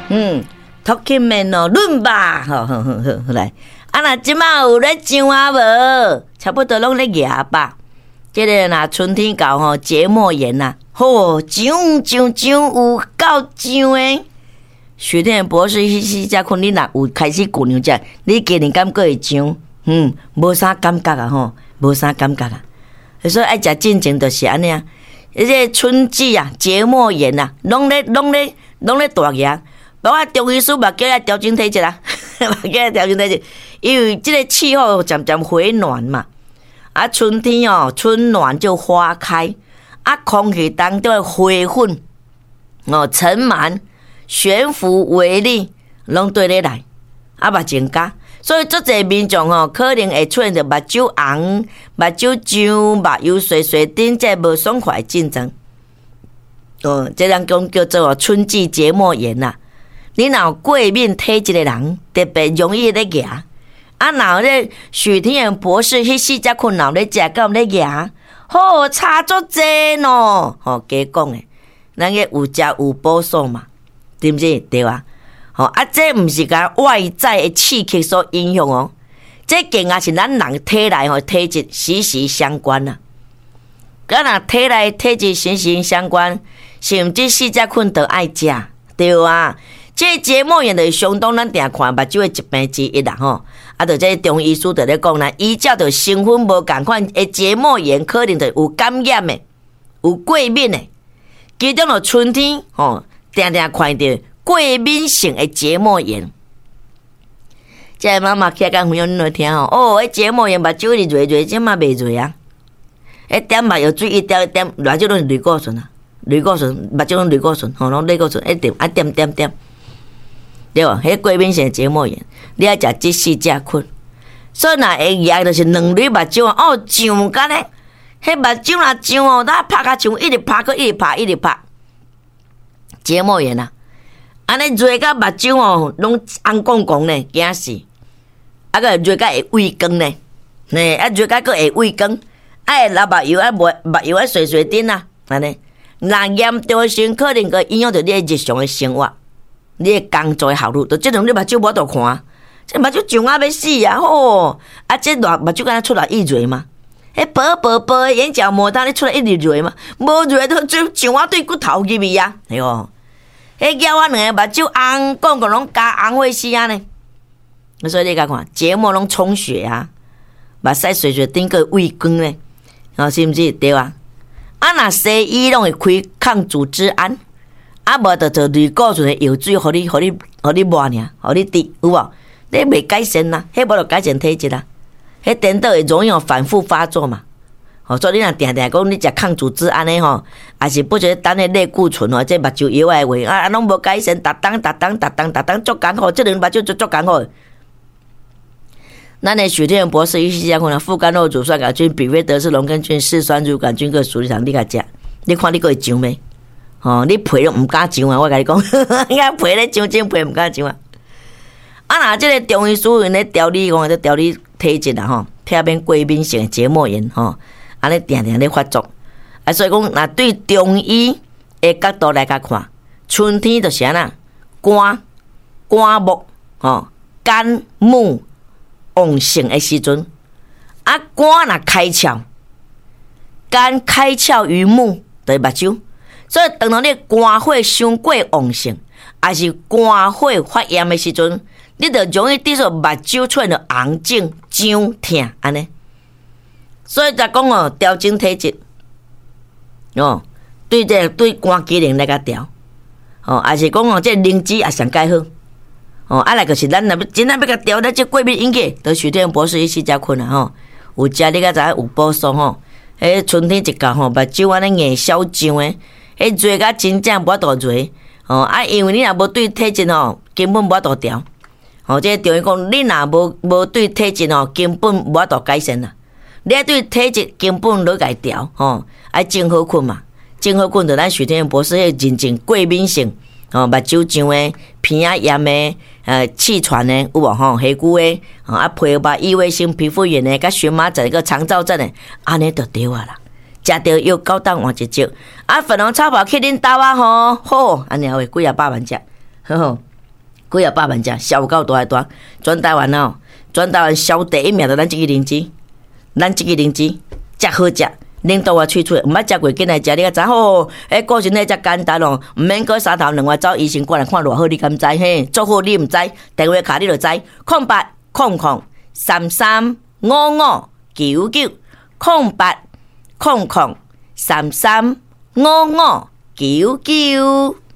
Talking Man 哦，论吧，好，来，那即马有咧上啊无？差不多拢咧牙吧。这个呐，春天到吼，节末炎呐，吼，上有够上诶。许天博士迄只困你若有开始姑娘只，你今年感觉会上？无啥感觉啊吼，无啥感觉啊。所以爱食进前就是安尼啊。迄个春季啊，节末炎呐，拢咧大牙。包括中医师嘛叫伊调整体质啦，嘛叫伊调整体质，因为即个气候渐渐回暖嘛。啊，春天哦，春暖就花开，啊，空气当中的灰粉哦，尘螨、悬浮微粒拢对咧来，啊，嘛增加。所以足侪民众吼，可能会出现着目睭红、目睭痒、目睭碎碎顶，即无爽快症状。这人讲叫做春季节末炎呐。你若有过敏体质的人，特别容易咧牙。啊，若有咧许天元博士迄四只困扰咧食到咧牙，好差足济喏。加讲诶，咱个有食有补素嘛，对不对？对吧？这毋是甲外在的刺激所影响哦，这更也是咱人体内体质息息相关呐。咱若体内体质息息相关，是毋这四只困都爱食，对啊。这节末炎就是相当咱定看目睭的疾病之一啦吼，就这中医师就咧讲啦，依照着成分无共款的节末炎，可能就有感染的，有过敏的，其中就春天定定看到过敏性的节末炎。这妈妈起来讲分享恁来听迄节末炎目睭一直热，即嘛袂热啊？点目药水一点，内就拢是类固醇啊，类固醇目睭拢类固醇，拢类固醇一点点。对吧？迄过敏性节末炎，你爱食即四只菌，所以若会牙就是两粒目睭上干咧，迄目睭若上咱拍甲上一直拍，一直拍，节末炎啊！安尼热甲目睭拢红光光咧，惊死！个热甲会畏光咧，热甲佫会畏光，会流目油目油碎碎顶啊，安尼。若严重的时，可能佫影响到你日常的生活。你的工作的效率，就即两你目睭无度看，这目睭上啊要死啊！这目睭敢若出来一热嘛？迄薄的眼角膜当你出来一直热嘛？无热都上啊对骨头入去啊！哎哟，迄叫我两个目睭红光光拢加红火死啊呢！所以你甲看，结膜拢充血啊，目屎水水顶个畏光呢，是毋是对啊？若西医拢会开抗组织胺。无就类固醇的药水，互你抹尔，互你滴，有无？你袂改善啦，迄无就改善体质啦。迄颠倒会容易反复发作嘛。所以你若定定讲你食抗组织胺的还是不觉得等迄类固醇这目睭药的话，拢无改善，逐当足艰苦，这两目睭足艰苦。咱的许天元博士医师讲讲副甘露乳酸杆菌、比菲德氏龙根菌、视酸乳杆菌个属理糖，你甲食，你看你会上没？你皮都毋敢上啊！我甲你讲，应该皮咧上皮毋敢上啊！若即个中医师因咧调理讲，调理体质啦避免过敏性的结膜炎安尼定定咧发作。所以讲，若对中医的角度来甲看，春天就是安那肝木肝木旺盛的时阵，肝若开窍，肝开窍于目，就是目睭。所以，当你肝火伤过旺盛，还是肝火发炎的时阵，你就容易滴数目睭出现红肿、痒、痛安尼。所以才讲调整体质对肝机能来甲调还是讲这灵芝也上介好来就是咱若要真正要甲调，咱这过敏引起，都许天博士医师才困啊有食你甲知有补素春天一到目睭安尼硬小痒的。热甲真正无法度热因为你若无对体质根本无法度调这中医讲，你若无对体质根本无法度改善啦。你爱对体质根本落甲调爱正好困嘛，正好困就咱许天元博士迄认证过敏性目睭上的、鼻仔炎的、气喘的有无黑骨的皮肤异位性皮肤炎的、甲荨麻疹个肠燥症的，安尼就对啊啦。食着又9当换一招，粉红草包去恁兜好，安尼会几啊百万只， 几啊百万只，销到大大，全台湾哦，全台湾销第一名就咱即个灵芝，咱即个灵芝真好食。领导我喙喙，毋捌食过，紧来食，你甲知吼？个性咧遮简单哦，毋免过3头2外走医生过来看偌好，你敢知嘿？做好你毋知，电话卡你就知，0800335599，0800335599。